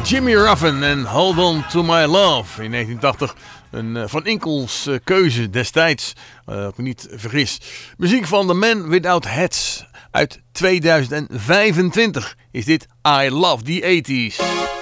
Jimmy Ruffin en Hold On To My Love in 1980. Een Van Inkels keuze destijds, als ik me niet vergis. Muziek van The Man Without Hats uit 2025 is dit I Love the 80s.